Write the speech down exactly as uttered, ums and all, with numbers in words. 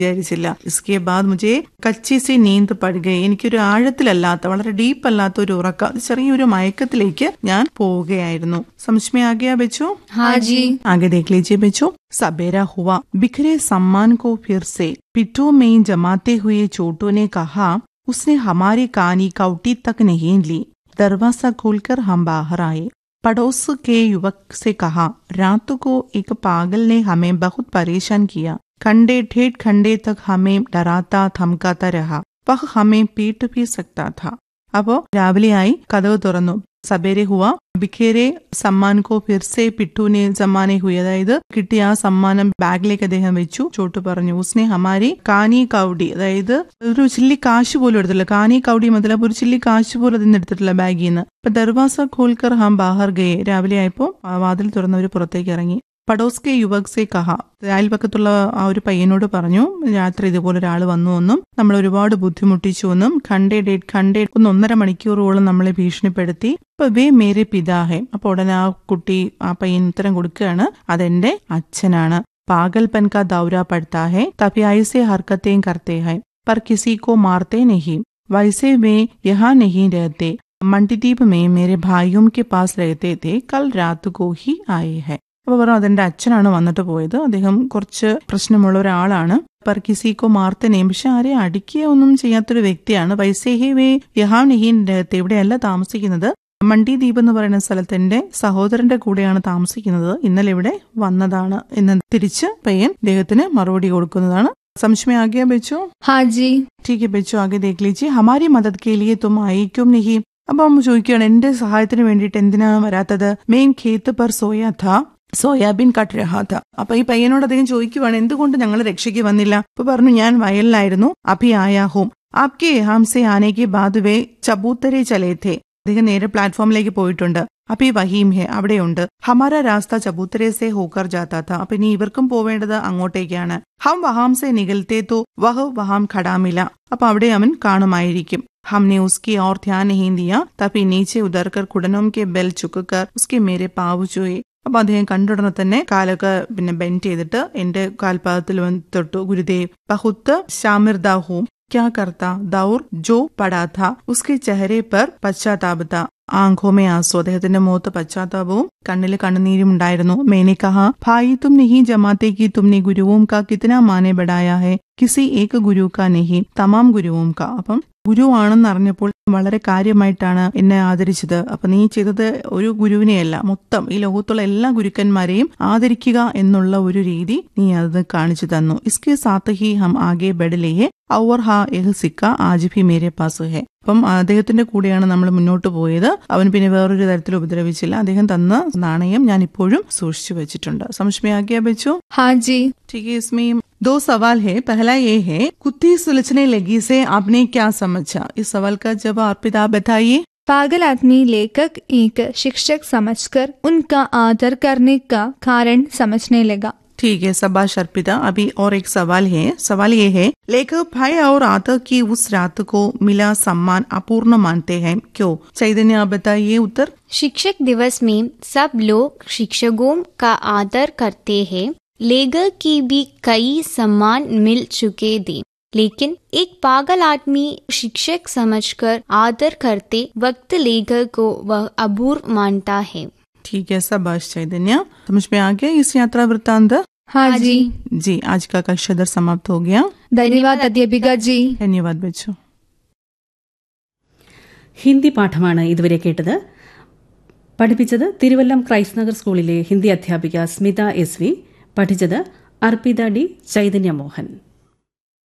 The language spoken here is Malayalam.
വിചാരിച്ചില്ല. ഇസ്കെ ബാദ് മുझे കച്ചി സി നീന്ത് പടുകെ, എനിക്കൊരു ആഴത്തിലല്ലാത്ത വളരെ ഡീപ്പ് അല്ലാത്ത ഒരു ഉറക്കം, ചെറിയൊരു മയക്കത്തിലേക്ക് ഞാൻ പോവുകയായിരുന്നു. സമझ में आ गया बच्चों? हाँ जी। आगे देख लीजिए बच्चों. सवेरा हुआ, बिखरे सम्मान को फिर से पिट्ठों में जमाते हुए चोटू ने कहा, उसने हमारी कहानी काउटी तक नहीं ली. दरवाजा खोलकर हम बाहर आए. पड़ोस के युवक से कहा, रात को एक पागल ने हमें बहुत परेशान किया. घंटे डेढ़ घंटे तक हमें डराता धमकाता रहा. वह हमें पीट भी सकता था. അപ്പോ രാവിലെയായി കതവ് തുറന്നു. സബേരെ ഹുവ ബിഖേരെ സമ്മാൻ കോ ഫിർസെ പിട്ടൂനെ സമ്മാനെ ഹുയി, അതായത് കിട്ടിയ ആ സമ്മാനം ബാഗിലേക്ക് അദ്ദേഹം വെച്ചു. ചോട്ടു പറഞ്ഞു, ഉസ്നെ ഹമാരി കാനി കൗഡി, അതായത് ഒരു ചില്ലി കാശ് പോലും എടുത്തില്ല. കാനി കൗഡി മതലബ് ഒരു ചില്ലി കാശ് പോലും അതിന് എടുത്തിട്ടില്ല ബാഗിൽ നിന്ന്. അപ്പൊ ദർവാസ ഖോൽക്കർ ഹം ബാഹർ ഗയെ, രാവിലെ ആയപ്പോ വാതിൽ തുറന്നവര് പുറത്തേക്ക് ഇറങ്ങി. പടോസ് കെ യുവക് സെ കഹ, അയൽപക്കത്തുള്ള ആ ഒരു പയ്യനോട് പറഞ്ഞു, രാത്രി ഇതുപോലെ ഒരാൾ വന്നു എന്നും നമ്മൾ ഒരുപാട് ബുദ്ധിമുട്ടിച്ചു എന്നും ഖണ്ടേ ഡേറ്റ് ഖണ്ടേ ഒന്ന് ഒന്നര മണിക്കൂറോളം നമ്മളെ ഭീഷണിപ്പെടുത്തി. അപ്പൊ വേ മേരെ പിതാഹെ, അപ്പൊ ഉടനെ ആ കുട്ടി ആ പയ്യൻ ഉത്തരം കൊടുക്കുകയാണ്, അതെന്റെ അച്ഛനാണ്. പാഗൽപൻ കാ ദൗര പഡ്താ ഹെ, തബി ഐസെ ഹർക്കത്തെ കർത്തെ ഹെ, പർ കിസി കോ മാർത്തെ നഹീ, വൈസെ വേ യഹാ നഹീ രഹത്തെ, മണ്ടിദ്വീപ് മേ മേരെ ഭായിയോം കെ പാസ് രഹത്തെ തെ, കൽ രാത് കോ ഹി ആയേ ഹെ. അപ്പൊ പറഞ്ഞു, അതെന്റെ അച്ഛനാണ് വന്നിട്ട് പോയത്, അദ്ദേഹം കുറച്ച് പ്രശ്നമുള്ള ഒരാളാണ്. പർ കിസിക്കോ മാർത്തനെയും, പക്ഷെ ആരെ അടിക്കുക ഒന്നും ചെയ്യാത്തൊരു വ്യക്തിയാണ്. വൈസേഹി വേ യഹാം നഹീൻ രഹത്തെ, ഇവിടെയല്ല താമസിക്കുന്നത്, മണ്ടിദ്വീപ് എന്ന് പറയുന്ന സ്ഥലത്ത് എന്റെ സഹോദരന്റെ കൂടെയാണ് താമസിക്കുന്നത്, ഇന്നലെ ഇവിടെ വന്നതാണ് എന്ന് തിരിച്ച് പയ്യൻ അദ്ദേഹത്തിന് മറുപടി കൊടുക്കുന്നതാണ്. समझ में आ गया बच्चों? हाँ जी। ठीक है बच्चों, आगे देख लीजिए. हमारी मदद के लिए तुम आई क्यों नहीं? അപ്പൊ അമ്മ ചോദിക്കുകയാണ്, എന്റെ സഹായത്തിന് വേണ്ടിയിട്ട് എന്തിനാണ് വരാത്തത്? മെയിൻ ഖേത്ത് പർ soya Tha, soybean cut രഹാ Tha. അപ്പൊ ഈ പയ്യനോട് അദ്ദേഹം ചോദിക്കുവാണ്, എന്തുകൊണ്ട് ഞങ്ങൾ രക്ഷയ്ക്ക് വന്നില്ല? അപ്പൊ പറഞ്ഞു, ഞാൻ വയലിലായിരുന്നു. അഭി ആയാ ഹൂം, ആപ്കെ യഹാം സെ ആനെ കെ ബാദ് വേ ചബൂത്തരെ ചലേ ഥേ. അദ്ദേഹം നേരെ പ്ലാറ്റ്ഫോമിലേക്ക് പോയിട്ടുണ്ട്. അപ്പൊ ഈ വഹീം ഹെ അവിടെയുണ്ട്. ഹമാര രാസ്ത ചബൂത്തരെ സെ ഹോക്കർ ജാത്താ ഥാ. അപ്പൊ ഇനി ഇവർക്കും പോവേണ്ടത് അങ്ങോട്ടേക്കാണ്. ഹം വഹാം സെ നികൽത്തേ തോ വഹ് വഹാം ഖടാമില. അപ്പൊ അവിടെ അവൻ കാണുമായിരിക്കും. हमने उसकी और ध्यान नहीं दिया, तभी नीचे उतरकर घुटनों के बेल चुककर उसके मेरे पाव छुए. അപ്പൊ അദ്ദേഹം കണ്ടുടനെ തന്നെ കാലൊക്കെ പിന്നെ ബെൻഡ് ചെയ്തിട്ട് എന്റെ കാൽപാദത്തിൽ വന്ന് തൊട്ടു. ഗുരുദേവ് ബഹുത്ത് ശാമിർദാ ഹൂം, ക്യാ കർത്താ ദൗർ ജോ പടാ ഥാ, ഉസ്കെ ചെഹരെ പർ പശ്ചാത്താപ താ, ആംഖോമേ ആസു. അദ്ദേഹത്തിന്റെ മുഖത്ത് പശ്ചാത്താപവും കണ്ണില് കണ്ണുനീരും ഉണ്ടായിരുന്നു. മേനെ കഹാ, ഭായി തും നഹീ ജമാത്തെ കി തുമ്നെ ഗുരുവും കാ കിतना മാനെ ബടായാ ഹെ, കിസി ഏക ഗുരു കാ നഹീ തമാം ഗുരുവും കാ. അപ്പം ഗുരുവാണെന്ന് അറിഞ്ഞപ്പോൾ വളരെ കാര്യമായിട്ടാണ് എന്നെ ആദരിച്ചത്. അപ്പൊ നീ ചെയ്തത് ഒരു ഗുരുവിനെയല്ല, മൊത്തം ഈ ലോകത്തുള്ള എല്ലാ ഗുരുക്കന്മാരെയും ആദരിക്കുക എന്നുള്ള ഒരു രീതി നീ അത് കാണിച്ചു തന്നു. ഇസ്കെ സാത്ത് ഹി ഹം ആകെ ബെഡലിയെ ഔർ ഹാ എഹ് സിക്ക ആജ് ഭി മേരെ പാസ് ഹെ. അപ്പം അദ്ദേഹത്തിന്റെ കൂടെയാണ് നമ്മൾ മുന്നോട്ട് പോയത്. അവൻ പിന്നെ വേറൊരു തരത്തിൽ ഉപദ്രവിച്ചില്ല. അദ്ദേഹം തന്ന നാണയം ഞാൻ ഇപ്പോഴും സൂക്ഷിച്ചു വെച്ചിട്ടുണ്ട്. समझ में आ गया बच्चों? हाँ जी। ठीक है, इसमें दो सवाल है. पहला ये है, कुत्ती सुलझने लगी से आपने क्या समझा? इस सवाल का जवाब अर्पित आप बताइए. पागल आदमी लेखक एक शिक्षक समझकर उनका आदर करने का कारण समझने लगा. ठीक है, शाबाश अर्पिता. अभी और एक सवाल है. सवाल ये है, लेखक भाई और आदर की उस रात को मिला सम्मान अपूर्ण मानते हैं, क्यों? चैतन्य आप बताइए उत्तर. शिक्षक दिवस में सब लोग शिक्षकों का आदर करते हैं. लेखक की भी कई सम्मान मिल चुके थे, लेकिन एक पागल आदमी शिक्षक समझकर आदर करते वक्त लेखक को वह अपूर्ण मानता है. ठीक है, शाबाश चैतन्य. समझ में आ गया इस यात्रा वृत्तांत? हाँ जी। जी, आज का कक्षा दर समाप्त हो गया. धन्यवाद अध्यापिका जी. धन्यवाद बच्चों. ഹിന്ദി പാഠമാണ് ഇതുവരെ കേട്ടത്. പഠിപ്പിച്ചത് തിരുവല്ലം ക്രൈസ്റ്റ് നഗർ സ്കൂളിലെ ഹിന്ദി അധ്യാപിക സ്മിത എസ് വി. പഠിച്ചത് അർപ്പിത ഡി ചൈതന്യ മോഹൻ.